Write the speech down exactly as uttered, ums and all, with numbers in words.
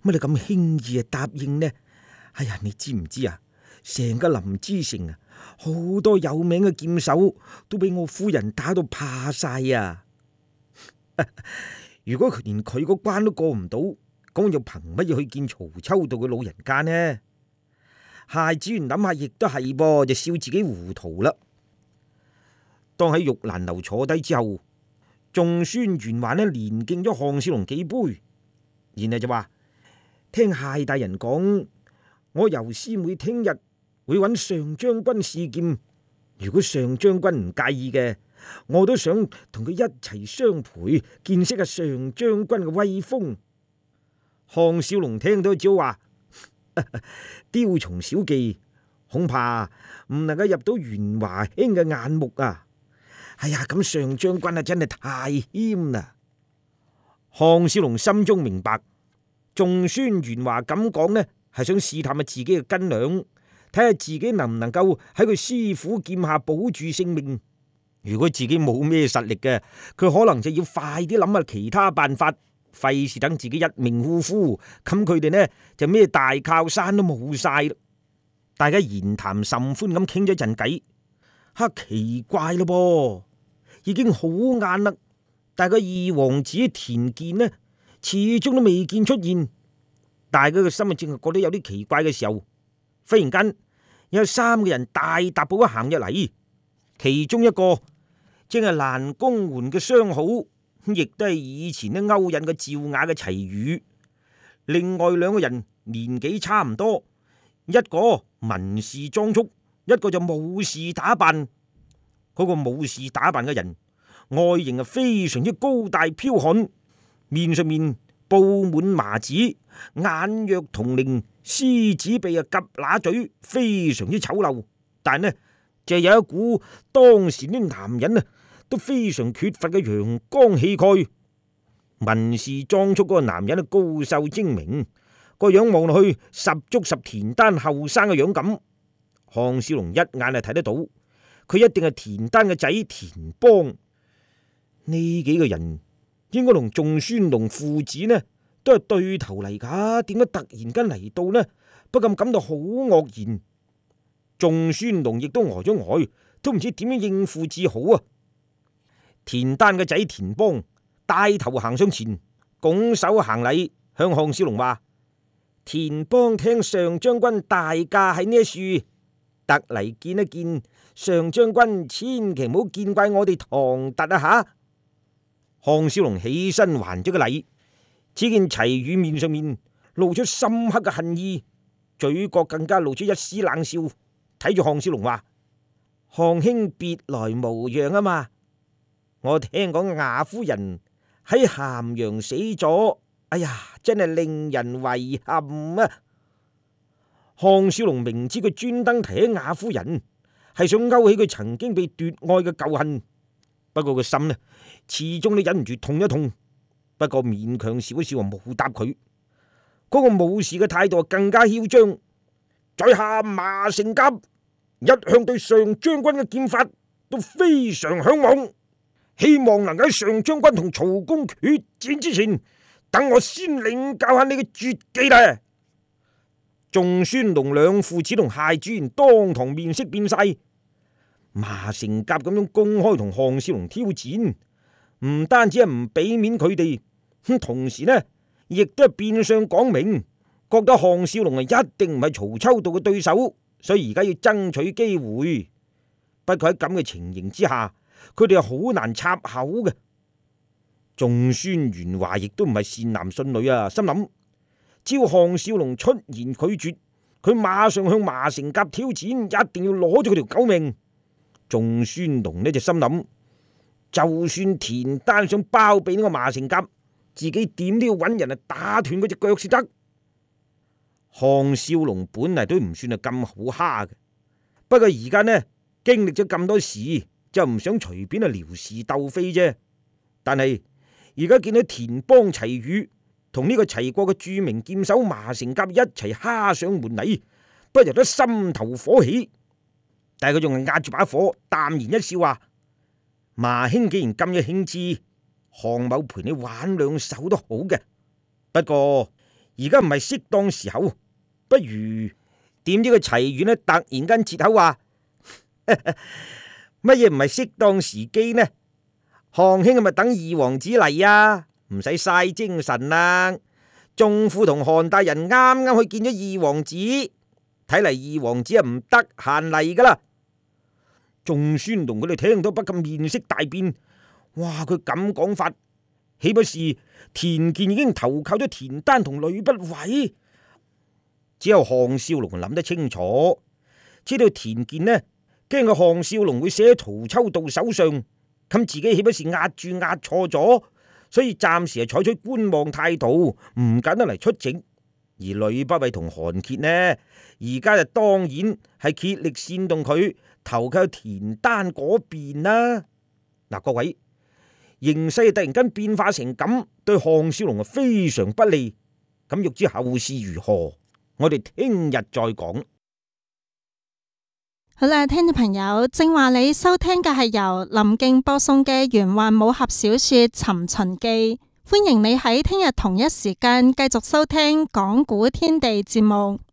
乜你咁輕易啊答應呢？哎呀，你知唔知啊？成個林之城啊，好多有名嘅劍手都俾我夫人打到怕晒啊！如果連佢個關都過唔到，咁又憑乜嘢去見曹秋道嘅老人家呢？謝子元諗下，亦都係噃，就笑自己糊塗啦。當喺玉蘭樓坐低之後，仲孫元華呢連敬咗項少龍幾杯，然後就話：聽謝大人講，我尤師妹聽日會揾上將軍試劍，如果上將軍唔介意嘅，我都想同佢一齊相陪，見識下上將軍嘅威風。項少龍聽到只好話：雕蟲小技，恐怕唔能夠入到元華兄嘅眼目啊！哎呀，咁上將軍啊，真係太謙啦！項少龍心中明白，仲孫元華咁講呢，係想試探下自己嘅斤兩，睇下自己能唔能夠喺佢師傅劍下保住性命。如果自己冇咩實力嘅，佢可能就要快啲諗下其他辦法，費事等自己一命嗚呼，咁佢哋呢就咩大靠山都冇晒。大家言談甚歡咁傾咗陣偈，哈，奇怪咯噃，已經好晏啦，但係個二王子田健呢，始終都未見出現。大家嘅心啊，正係覺得有啲奇怪嘅時候，忽然間有三個人大踏步行入嚟，其中一個正係蘭公園嘅相好，亦都係以前呢勾引嘅趙雅嘅齊宇。另外兩個人年紀差唔多，一個文士裝束，一個就武士打扮。嗰個武士打扮嘅人外形啊非常之高大剽悍，面上面布滿麻子，眼若銅鈴，獅子鼻啊夾乸嘴，非常之醜陋。但呢就有一股當時啲男人啊都非常缺乏嘅陽光氣概。文士裝束嗰個男人啊高瘦精明，個樣望落去十足十田丹後生嘅樣咁。項少龍一眼就睇得到，佢一定係田丹嘅仔田邦。呢幾個人應該同仲孫龍父子呢都係對頭嚟噶，點解突然間嚟到呢？不禁感到好愕然。仲孫龍亦都呆咗呆，都唔知點樣應付至好啊！田丹嘅仔田邦帶頭行上前，拱手行禮，向項少龍話：田邦聽上將軍大駕喺呢一處，特嚟見一見上將軍，千祈唔好見怪我哋唐突啊！吓！項少龍起身還咗個禮，只見齊宇面上面露出深刻嘅恨意，嘴角更加露出一絲冷笑，睇住項少龍話：項兄別來無恙啊嘛！我聽講雅夫人喺咸陽死咗，哎呀，真係令人遺憾啊！項少龍明知佢專登提起雅夫人，係想勾起佢曾經被奪愛嘅舊恨，不過個心呢，始終都忍唔住痛一痛。不過勉強笑一笑，冇答佢。嗰、那個武士嘅態度更加囂張，在下麻成甲一向對上將軍嘅劍法都非常向往，希望能喺上將軍同曹公決戰之前，等我先領教下你嘅絕技啦！仲孫龍兩父子同謝主任當堂面色變晒，麻成甲咁樣公開同項少龍挑戰，唔單止係唔俾面佢哋，同時呢，亦都係變相講明，覺得項少龍係一定唔係曹秋道嘅對手，所以而家要爭取機會。不過喺咁嘅情形之下，佢哋係好難插口嘅。仲孫元華亦都唔係善男信女啊，心諗只要項少龍出言拒絕，佢馬上向麻成甲挑戰，一定要攞咗佢條狗命。仲孫龍呢就心諗，就算田丹想包庇呢個麻成甲，自己點都要揾人啊打斷佢隻腳先得。項少龍本嚟都唔算係咁好蝦嘅，不過而家呢經歷咗咁多事，就唔想隨便啊撩事鬥非啫。但係而家見到田邦齊宇同呢個齊國嘅著名劍手麻成甲一齊蝦上門嚟，不由得心頭火起。但係佢仲係壓住把火，淡然一笑話：麻兄既然咁有興致，項某陪你玩兩手都好嘅。不過而家唔係適當時候，不如點知個齊遠呢突然間切口話乜嘢唔係適當時機呢？項兄係咪等二王子嚟啊？唔使嘥精神啦，眾婦同韓大人啱啱去見咗二王子，睇嚟二王子啊唔得閒嚟噶啦。眾孫同佢哋聽到不禁面色大變，哇！佢咁講法，豈不是田健已經投靠咗田丹同呂不韋？只有項少龍諗得清楚，知道田健呢驚個項少龍會死喺曹秋道手上，咁自己豈不是壓住壓錯咗？所以暫時係採取觀望態度，唔揀得嚟出征。而呂不韋同韓傑呢，而家就當然係竭力煽動佢投靠田丹嗰邊啦。嗱，各位，形勢突然間變化成咁，對項少龍係非常不利。咁欲知後事如何，我哋聽日再講。 好啦，聽眾朋友，正話你收聽嘅係由林敬播送嘅玄幻武俠小說《尋秦記》，歡迎你喺聽日同一時間繼續收聽講古天地節目。